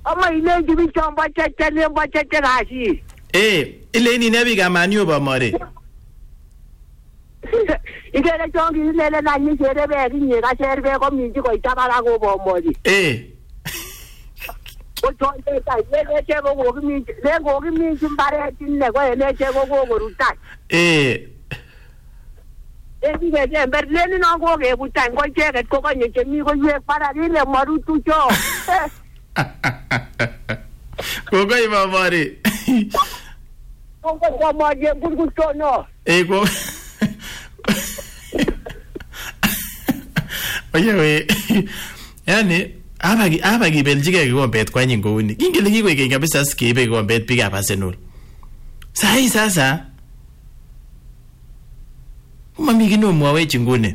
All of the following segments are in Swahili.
ama ile gibi chomba cheche gashi. Ile ni nebi gamanyo ba more. Igere chongi ile na ni sere be ni ga sere be ko minji ko itaba go bo mori. O chonge ta ile che go minji, le go minji mbare tinne ko ele che go ruta. Dice che Berlino no go che butan ko che che ko ni che mi ko ye para dile maru tu cho. Ko ga iba mari. Ko ma je gusto no. Ko. Oye, yani abagi Belgique ko bet kwa nyingo uni. Ingele kiko ikenga kabisa skibe ko bet piga Arsenal. Sasa Mami gino mwawe chingune.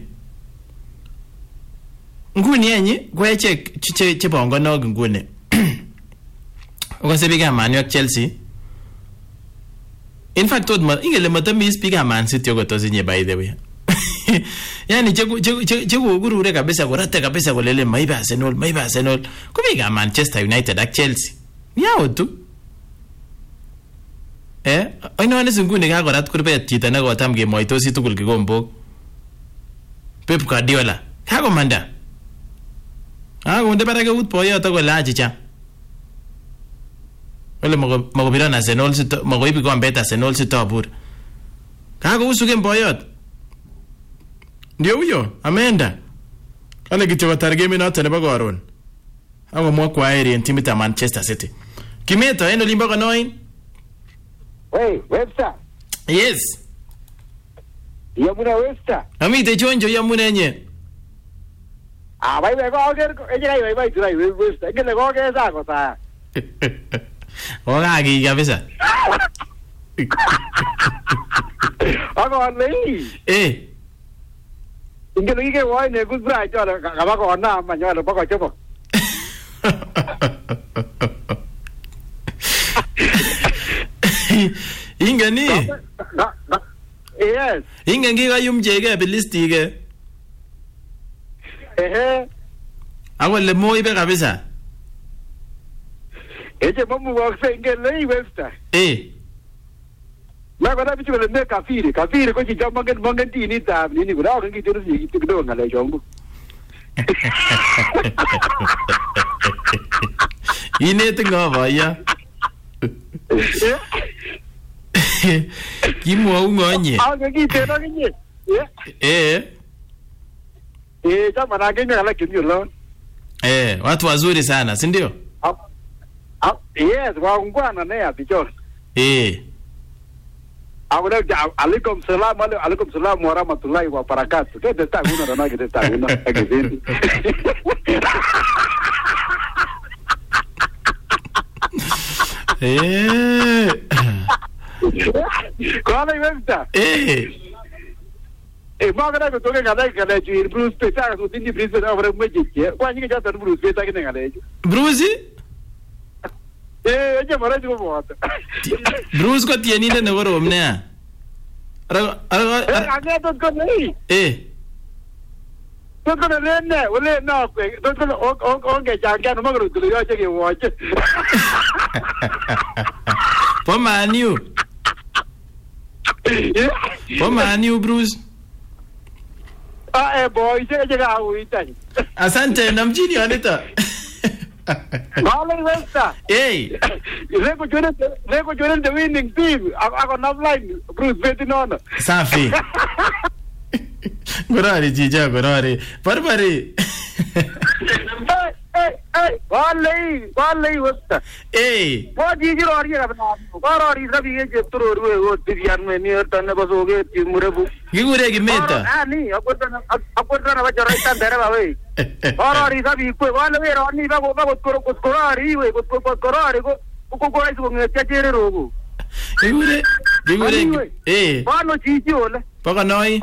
Nguni yenye kwa che bongo nog ngune. Ukase biga Man ak Chelsea. In fact ingele matami speaker Man City yogoto zinye by the way. Yani che gurure kabisa kurate kabisa kulele maiba Arsenal. Kubiga Manchester United ak Chelsea. Yao tu. Oino ane singune ka korat kurbet chito ne kotam kemoitosi tugul kikombok. Pep Guardiola. Ka komanda. Konde barake ut boyot ko la achicha. Ole magobira na Arsenal sito magoibi kombet Arsenal sito abur. Ka ko usuke boyot. Ndio huyo ameenda. Kale kicho katar game noto nebo koron. Ako mwa kwa eri timit ya Manchester City. Kimeto endo limbo konoin. Hey, Webster. Yes. Yamuna Webster. Amite chonjo yamuna nye. Bai ko ger ejira bai turai Webster. Ngene ko ke sa ko sa. Oga gi kabisa. Ako nei. Ngene ke wai ne good bright jara ka ba ko na ma nyalo ba ko chopo. Ingani. Yes. Ingangi ga yumjege bilistige. Awale moibe kabisa. Eje mamu wakse ngele Webster. Ma bana bichu le kafiri ko chi jama mangen tini ta ni gura ko ngi tiru si tido ngale jongu. Ine tingo ya. Kimwa ungonye. Ngi tena ngi. Chama na ngine ala kimyo. Watu wazuri sana, si ndio? Yes, waungwana naye apicho. Alaikum salam wa rahmatullahi wa barakatuh. Kete ta una na kete ta una akizindi. Kwa nini Webster? Magana ko toke ngala kala ji Bruce Peta ko tindi Bruce na over meje. Kwa nini jata Bruce Peta kene ngala ji? Bruce? Eje mara ji ko bota. Bruce ko tieni ne ngoro mne. Age to ko nei. To ko ne ole na ko to ko onge janga no magro to yo che ke woche. Po Manu. Po Manu Bruce. Boy, je ga uitai. Asante namjini anita. Wale Webster. Lego join the winning team. Ako na line Bruce Betinono. Safi. Gorari jija gorari. Barbari. Wale Webster. Wo jiji rori ga bana. Rori sabi ye turo ruwe wo tiyan me ni tanne basoge timurebu. Gigure gimeta. Ani apotana ba jara ita dere ba we. Rori sabi ko wale we roni ba ko korari we ko korari ko ai ko ngete jere rogo. Gigure. Bano jiji ole. Paka noi.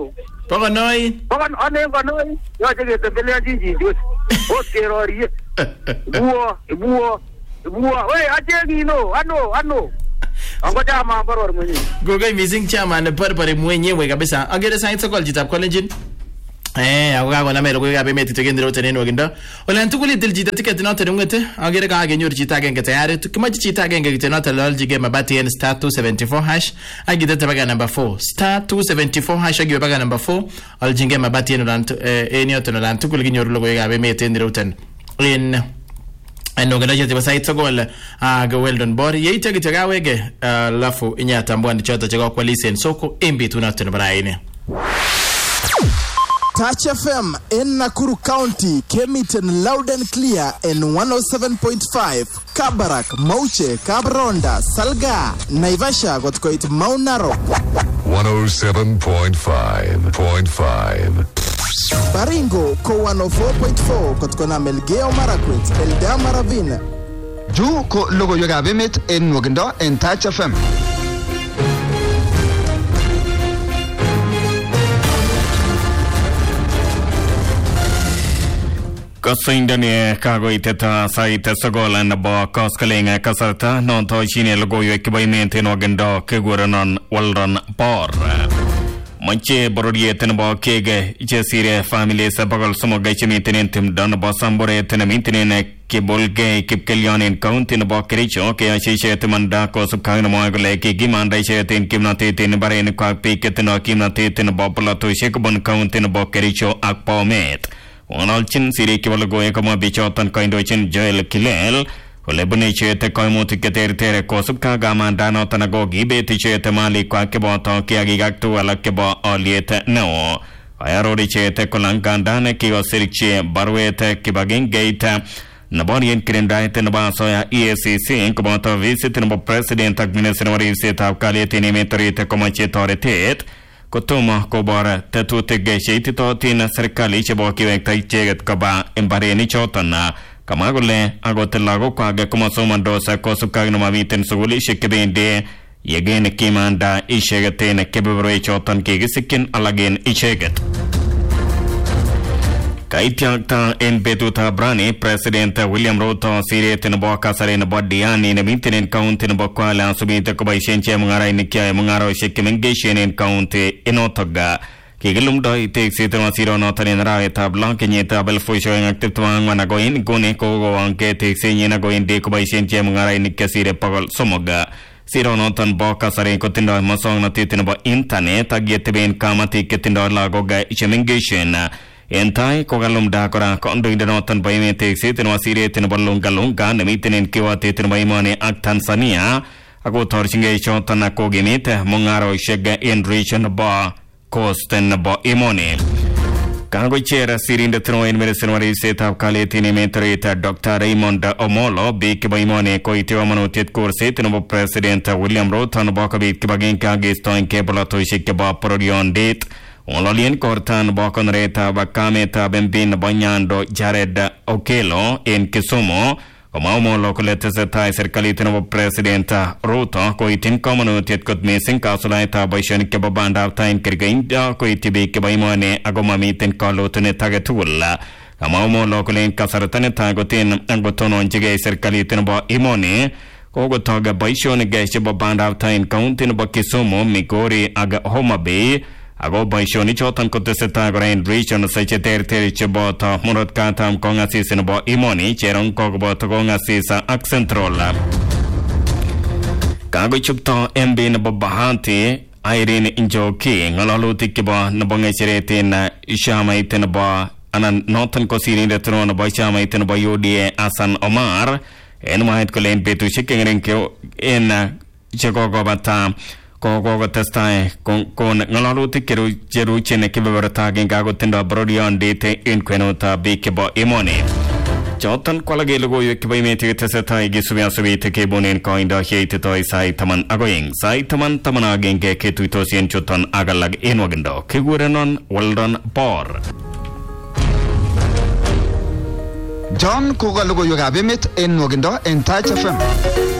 Ane banoi. Yo je te bele jiji. O kerori. Buo. Wey, aje no. Ano. Ango chama baror mwenye. Gogai missing chama ne parpare mwenyewe kabisa. Agere science call jitab college. ako kakoname logoiwekab emet chekendirote en wakindo. Olan tugul itil chito ticket noton ngwete agere kakenyor chito agenge tayari. Kimache chito agenge kityo noton loljige mabati en star 274 hash agitete baka number 4 star 274 hash agiwe baka number 4 aljinge mabati en yoton olan tugul kinyor logoiwekab emet en roten. Eno ganaje tiba site sogol Weldon Bor yeita kityo kawege lafu inyatambua ndichoto chako kwa listen soko embi tunato baraine. Touch FM in Nakuru County came it in loud and clear in 107.5. Kabarak, Mauche, Kabronda, Salga, Naivasha got quite Mount Narok. 107.5. Baringo ko 104.4 kotkona Melgeo Marakwet, Elda Maravina. Ju ko logo yoga bemit in Wakindo in Touch FM. Kasindani kagoiteta saita sagola na ba kaskalinga kasarta non to chine logo yo kibaymente no gendo keguranon walran por manche borodiye tenbo kege jesire family sa bagal somo gaichimi tenentim don ba sambore tenemintene ke bolge kipkelyanin county no ba kericho ke ashishe temanda ko subkhang mo gole ke gimanda she ten kimnate ten bare ko piketno kimnate ten ba plato shekbon county no ba kericho akpomet Onalchin siri kiwala goye kama bichotan kaindochin Joel Kilel Olebune chete koimuti ketere ko subka gama dano tanago gibe tichete mali kwa kebo to kiagigaktu ala kebo oliete no ayarori chete kolangandane kiyo sirikchi barwete kibagin gate Naborian Kirendaite Nabasoya ESCC kama to visit nabo president administrative visit avkalete nimetorite kama chetoritet Kutuma kobara tatute sheiti to tina serikali chebo kiwekta icheget kaba embareni chotana kamagole agotelago kwage kuma somandosa kosukagno maviten suguli shekebende yegen kimanda ishegetene kebebro chotan kigisikin alagen icheget Kaitiakta en betuta brani President William Ruto sirete na boka sare na bodiani na mintinen county na bokwala subite ko baishenche mungara inikia mungaro shekemengeshen en county inotoga kigelum doi tek sitema siro notani na raeta blanke nyeta belfo showing activang managoin gone ko anke tek senyena goin de ko baishenche mungara inikia sire pagol somoga Siro notan boka sare ko tindo masong na titin ba internet agieteben kamati ketindo lagoga shemengeshen Entai kogalum da kora kondo indanotan bayme teksi tenwa sire ten balunga nemiten kiwa teten baymane ak Tanzania ako torchinge chotan ko gemite mongaro shega in region ba kosten ba imone Kango chera sirinde teno in medicine seta kaletini mentorita Dr. Raymond Omolo bik baymane ko itiwa manotet kurse tenwa president William Ruto no bakabit kibagin kagestoin kebolato shike ba prodion date Ololien kortan bokon reta bakameta bembin banyando Jared Okelo in Kisumu Omaumo lokolete setai serikali tino president Ruto ko itin komunitiet kot missing kasulaita baishan ke babanda tain kirgainda ko itibi ke baimane agomamiten kalotene tagetulla Omaumo lokolen kasartane tagotin angotono njige serikali tino imone ko toga baishon ge babanda tain county no Kisumu Migori aga Homa Bay Ago baishoni chotan koteseta grain region sache ter chebota murot katam konga sisen bo imoni cherong kogbota konga sisa accentrola Kago chupto MB na bahanti Irene Injoki ngalaluti kiba na bonga cherete na ishama iten ba anan notan ko sirin retro na ba ishama iten ba UDA Asan Omar en mahit ko len betu shikengren ke en chegogo bata Kogo testai kon ngalaluti jeru chene kebeberta gengago tendo brodion dete in kwenota bikebo imoni Jotan kwalage logo yekebimete teseta igisubya subite kebonen koinda heite toy sai taman agoing sai taman tamana genge ketuito sien chotan agalag enwagendo kigurenon Weldon Bor John koga logo yoga bemit in Wakindo in Touch FM